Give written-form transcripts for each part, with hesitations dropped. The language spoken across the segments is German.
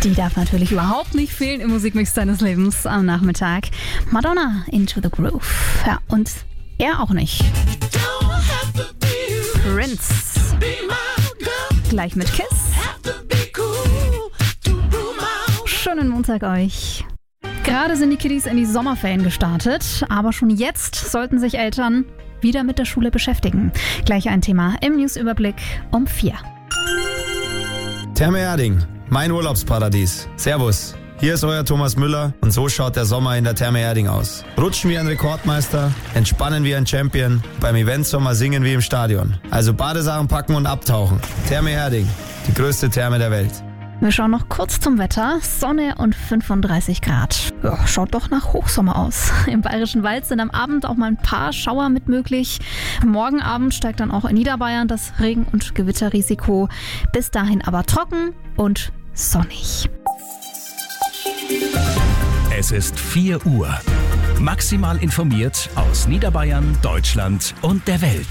Die darf natürlich überhaupt nicht fehlen im Musikmix deines Lebens am Nachmittag. Madonna, Into the Groove. Ja, und er auch nicht. Prince. Gleich mit Kiss. Schönen Montag euch. Gerade sind die Kiddies in die Sommerferien gestartet, aber schon jetzt sollten sich Eltern wieder mit der Schule beschäftigen. Gleich ein Thema im Newsüberblick um 4. Therme Erding, mein Urlaubsparadies. Servus, hier ist euer Thomas Müller und so schaut der Sommer in der Therme Erding aus. Rutschen wie ein Rekordmeister, entspannen wie ein Champion, beim Eventsommer singen wie im Stadion. Also Badesachen packen und abtauchen. Therme Erding, die größte Therme der Welt. Wir schauen noch kurz zum Wetter. Sonne und 35 Grad. Ja, schaut doch nach Hochsommer aus. Im Bayerischen Wald sind am Abend auch mal ein paar Schauer mit möglich. Morgen Abend steigt dann auch in Niederbayern das Regen- und Gewitterrisiko. Bis dahin aber trocken und sonnig. Es ist 4 Uhr. Maximal informiert aus Niederbayern, Deutschland und der Welt.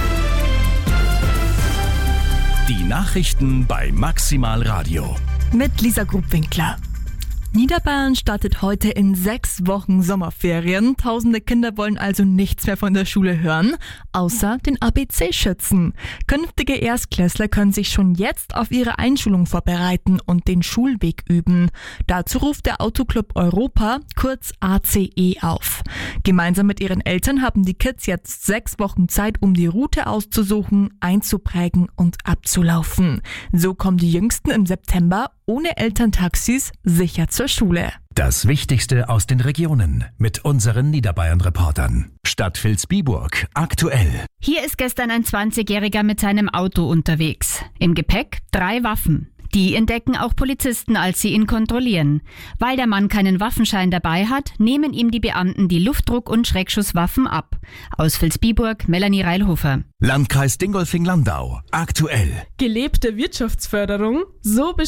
Die Nachrichten bei Maximal Radio. Mit Lisa Grubwinkler. Niederbayern startet heute in 6 Wochen Sommerferien. Tausende Kinder wollen also nichts mehr von der Schule hören, außer den ABC-Schützen. Künftige Erstklässler können sich schon jetzt auf ihre Einschulung vorbereiten und den Schulweg üben. Dazu ruft der Autoclub Europa, kurz ACE, auf. Gemeinsam mit ihren Eltern haben die Kids jetzt 6 Wochen Zeit, um die Route auszusuchen, einzuprägen und abzulaufen. So kommen die Jüngsten im September ohne Elterntaxis sicher zur Schule. Das Wichtigste aus den Regionen mit unseren Niederbayern-Reportern. Stadt Vilsbiburg, aktuell. Hier ist gestern ein 20-Jähriger mit seinem Auto unterwegs. Im Gepäck 3 Waffen. Die entdecken auch Polizisten, als sie ihn kontrollieren. Weil der Mann keinen Waffenschein dabei hat, nehmen ihm die Beamten die Luftdruck- und Schreckschusswaffen ab. Aus Vilsbiburg, Melanie Reilhofer. Landkreis Dingolfing-Landau, aktuell. Gelebte Wirtschaftsförderung, so